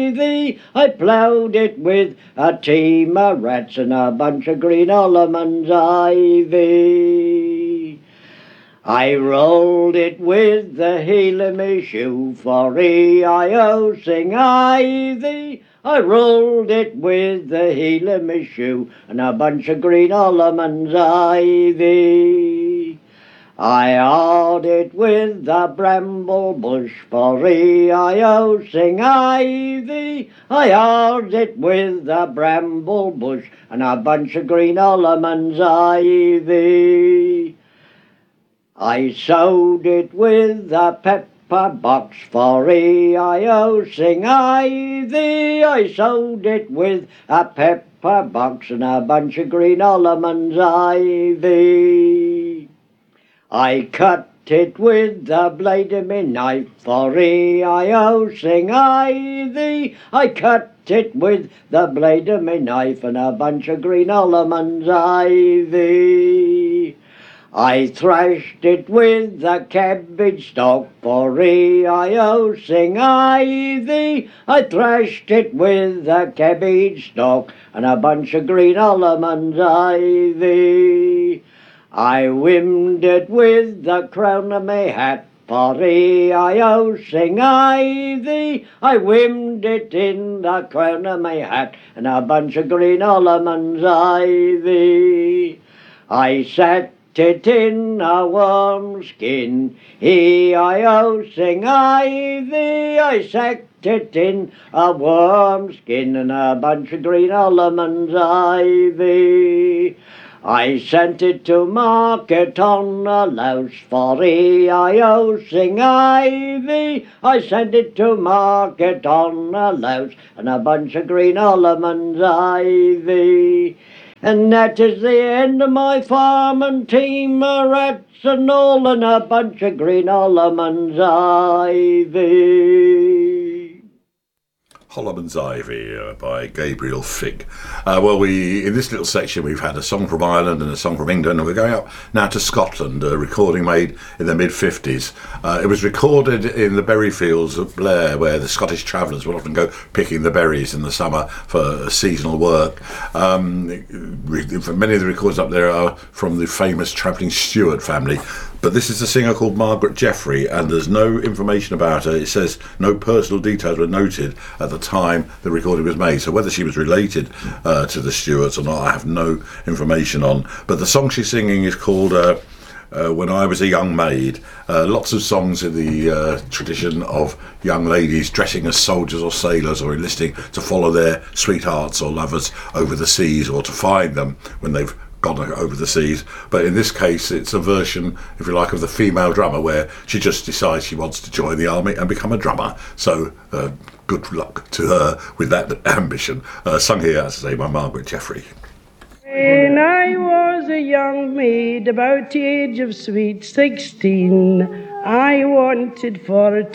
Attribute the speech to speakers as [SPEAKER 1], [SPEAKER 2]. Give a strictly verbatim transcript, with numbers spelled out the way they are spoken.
[SPEAKER 1] ivy. I ploughed it with a team of rats and a bunch of green almonds ivy. I rolled it with the heel of my shoe, for E I O sing ivy. I rolled it with the heel of my shoe and a bunch of green almonds ivy. I hard it with the bramble bush, for E I O sing ivy. I hard it with the bramble bush and a bunch of green almonds ivy. I sowed it with the pepper box, for E I O sing ivy. I sowed it with a pepper box and a bunch of green almonds ivy. I cut it with the blade of my knife, for E I O sing ivy. I cut it with the blade of my knife and a bunch of green almonds ivy. I thrashed it with the cabbage stalk, for E I O sing ivy. I thrashed it with the cabbage stalk and a bunch of green almonds ivy. I wimmed it with the crown of my hat, for E I O sing ivy. I wimmed it in the crown of my hat and a bunch of green almonds ivy. I sat it in a warm skin, E I O sing ivy. I sacked it in a warm skin and a bunch of green almonds ivy. I sent it to market on a louse, for E I O sing ivy. I sent it to market on a louse and a bunch of green almonds ivy. And that is the end of my farm and team of rats and all and a bunch of green almonds ivy.
[SPEAKER 2] Holloman's Ivy uh, by Gabriel Fig. Uh, well, we in this little section we've had a song from Ireland and a song from England, and we're going up now to Scotland, a recording made in the mid fifties. Uh, it was recorded in the berry fields at Blair, where the Scottish travellers would often go picking the berries in the summer for seasonal work. Um, many of the records up there are from the famous travelling Stewart family. But this is a singer called Margaret Jeffrey, and there's no information about her. It says no personal details were noted at the time the recording was made. So whether she was related uh, to the Stewarts or not, I have no information on. But the song she's singing is called uh, uh, When I Was a Young Maid. Uh, lots of songs in the uh, tradition of young ladies dressing as soldiers or sailors or enlisting to follow their sweethearts or lovers over the seas, or to find them when they've gone over the seas. But in this case it's a version, if you like, of the female drummer, where she just decides she wants to join the army and become a drummer. So uh, good luck to her with that ambition. Uh, sung here, as I say, by Margaret Jeffrey.
[SPEAKER 3] When I was a young maid, about the age of sweet sixteen, I wanted for a